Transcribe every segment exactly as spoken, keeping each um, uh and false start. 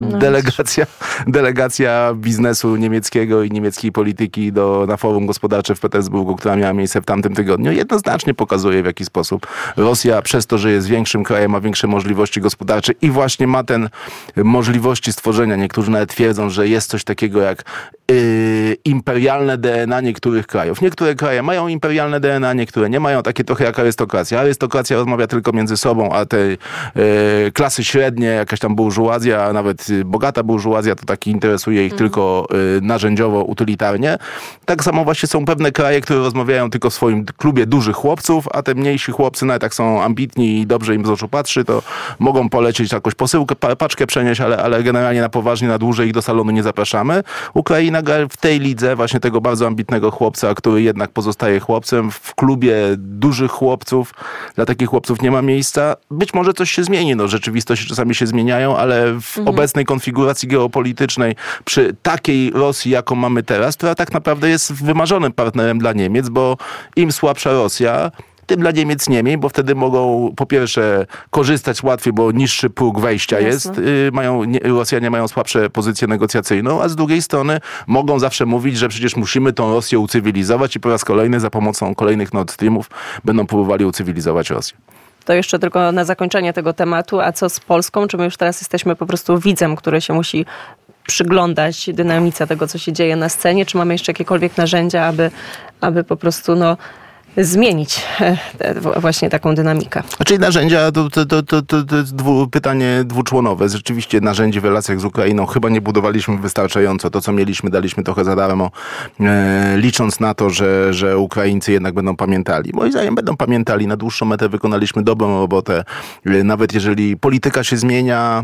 No delegacja, delegacja biznesu niemieckiego i niemieckiej polityki do, na forum gospodarcze w Petersburgu, która miała miejsce w tamtym tygodniu, jednoznacznie pokazuje, w jaki sposób Rosja przez to, że jest większym krajem, ma większe możliwości gospodarcze i właśnie ma ten możliwości stworzenia. Niektórzy nawet twierdzą, że jest coś takiego jak yy, imperialne D N A niektórych krajów. Niektóre kraje mają imperialne D N A, niektóre nie mają, takie trochę jak arystokracja. Arystokracja rozmawia tylko między sobą, a te yy, klasy średnie, jakaś tam burżuazja, a nawet bogata burżuazja, to taki interesuje ich mm. tylko y, narzędziowo, utylitarnie. Tak samo właśnie są pewne kraje, które rozmawiają tylko w swoim klubie dużych chłopców, a te mniejsi chłopcy, nawet jak są ambitni i dobrze im z oczu patrzy, to mogą polecieć jakąś posyłkę, pa, paczkę przenieść, ale, ale generalnie na poważnie, na dłużej ich do salonu nie zapraszamy. Ukraina gra w tej lidze właśnie tego bardzo ambitnego chłopca, który jednak pozostaje chłopcem w klubie dużych chłopców. Dla takich chłopców nie ma miejsca. Być może coś się zmieni. No, rzeczywistości czasami się zmieniają, ale w mhm. obecnej konfiguracji geopolitycznej przy takiej Rosji, jaką mamy teraz, która tak naprawdę jest wymarzonym partnerem dla Niemiec, bo im słabsza Rosja, tym dla Niemiec nie mniej, bo wtedy mogą po pierwsze korzystać łatwiej, bo niższy próg wejścia Jasne. jest. Y, mają, nie, Rosjanie mają słabsze pozycję negocjacyjną, a z drugiej strony mogą zawsze mówić, że przecież musimy tą Rosję ucywilizować i po raz kolejny za pomocą kolejnych Nord Streamów będą próbowali ucywilizować Rosję. To jeszcze tylko na zakończenie tego tematu, a co z Polską? Czy my już teraz jesteśmy po prostu widzem, który się musi przyglądać dynamice tego, co się dzieje na scenie? Czy mamy jeszcze jakiekolwiek narzędzia, aby, aby po prostu no, zmienić właśnie taką dynamikę? Czyli narzędzia, to, to, to, to, to jest dwu, pytanie dwuczłonowe. Rzeczywiście narzędzi w relacjach z Ukrainą chyba nie budowaliśmy wystarczająco. To, co mieliśmy, daliśmy trochę za darmo, e, licząc na to, że, że Ukraińcy jednak będą pamiętali. Moim zdaniem będą pamiętali. Na dłuższą metę wykonaliśmy dobrą robotę. E, nawet jeżeli polityka się zmienia,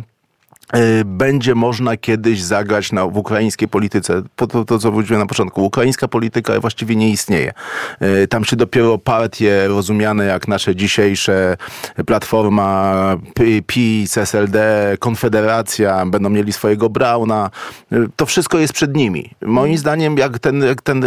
będzie można kiedyś zagrać na, w ukraińskiej polityce. To, to, to co mówiłem na początku. Ukraińska polityka właściwie nie istnieje. Tam się dopiero partie rozumiane jak nasze dzisiejsze Platforma, PiS, S L D, Konfederacja, będą mieli swojego Brauna. To wszystko jest przed nimi. Moim zdaniem jak, ten, jak ten,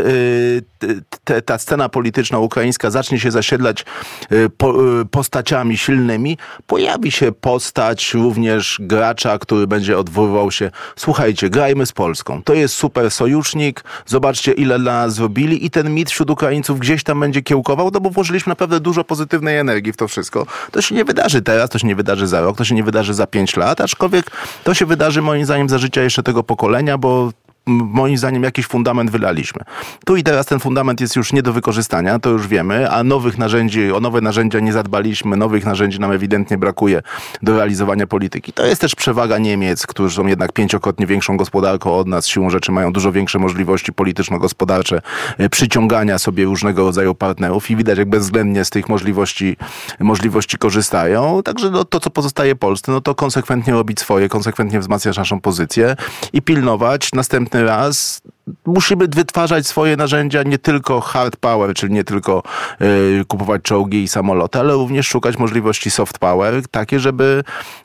te, ta scena polityczna ukraińska zacznie się zasiedlać po, postaciami silnymi, pojawi się postać również gracza, który będzie odwoływał się, słuchajcie, grajmy z Polską. To jest super sojusznik, zobaczcie ile dla nas zrobili i ten mit wśród Ukraińców gdzieś tam będzie kiełkował, no bo włożyliśmy naprawdę dużo pozytywnej energii w to wszystko. To się nie wydarzy teraz, to się nie wydarzy za rok, to się nie wydarzy za pięć lat, aczkolwiek to się wydarzy moim zdaniem za życia jeszcze tego pokolenia, bo moim zdaniem jakiś fundament wylaliśmy. Tu i teraz ten fundament jest już nie do wykorzystania, to już wiemy, a nowych narzędzi, o nowe narzędzia nie zadbaliśmy, nowych narzędzi nam ewidentnie brakuje do realizowania polityki. To jest też przewaga Niemiec, którzy są jednak pięciokrotnie większą gospodarką od nas, siłą rzeczy mają dużo większe możliwości polityczno-gospodarcze przyciągania sobie różnego rodzaju partnerów i widać, jak bezwzględnie z tych możliwości, możliwości korzystają. Także no, to, co pozostaje Polsce, no to konsekwentnie robić swoje, konsekwentnie wzmacniać naszą pozycję i pilnować następny raz. Musimy wytwarzać swoje narzędzia, nie tylko hard power, czyli nie tylko y, kupować czołgi i samoloty, ale również szukać możliwości soft power, takie, żeby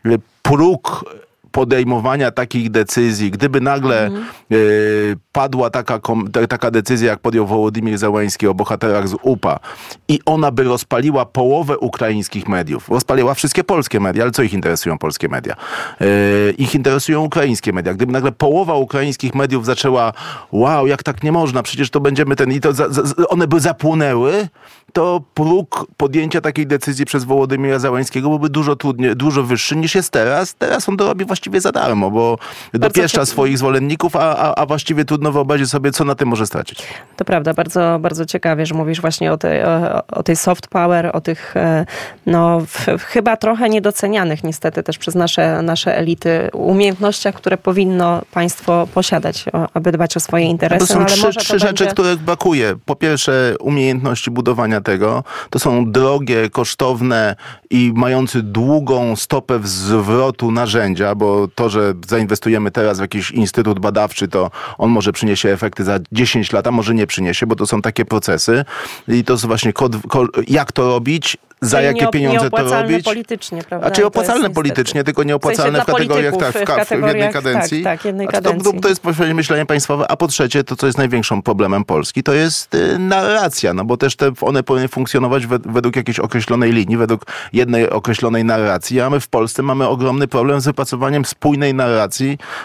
próg podejmowania takich decyzji, gdyby nagle mhm. y, padła taka, kom, t- taka decyzja, jak podjął Wołodymyr Zełański o bohaterach z U P A i ona by rozpaliła połowę ukraińskich mediów. Rozpaliła wszystkie polskie media, ale co ich interesują polskie media? Y, ich interesują ukraińskie media. Gdyby nagle połowa ukraińskich mediów zaczęła, wow, jak tak nie można, przecież to będziemy ten... I to za, za, one by zapłonęły, to próg podjęcia takiej decyzji przez Wołodymyra Zełańskiego byłby dużo trudniej, dużo wyższy niż jest teraz. Teraz on to robi właściwie za darmo, bo bardzo dopieszcza cie... swoich zwolenników, a, a, a właściwie trudno wyobrazić sobie, co na tym może stracić. To prawda, bardzo, bardzo ciekawie, że mówisz właśnie o tej, o, o tej soft power, o tych no w, chyba trochę niedocenianych niestety też przez nasze, nasze elity umiejętnościach, które powinno państwo posiadać, aby dbać o swoje interesy. To są no, ale trzy, może trzy to rzeczy, będzie... których brakuje. Po pierwsze umiejętności budowania tego. To są drogie, kosztowne i mające długą stopę zwrotu narzędzia, bo to, że zainwestujemy teraz w jakiś instytut badawczy, to on może przyniesie efekty za dziesięć lat, a może nie przyniesie, bo to są takie procesy. I to jest właśnie kod, kod, jak to robić, za czyli jakie nie, pieniądze to robić. Politycznie, prawda? A czy opłacalne politycznie, tylko nieopłacalne w, sensie w kategoriach, tak, w, w, kategoriach, w jednej kadencji. Tak, tak, jednej to, kadencji. To, to jest myślenie państwowe. A po trzecie, to co jest największym problemem Polski, to jest y, narracja, no bo też te, one powinny funkcjonować wed, według jakiejś określonej linii, według jednej określonej narracji, a my w Polsce mamy ogromny problem z wypracowaniem budowaniem spójnej narracji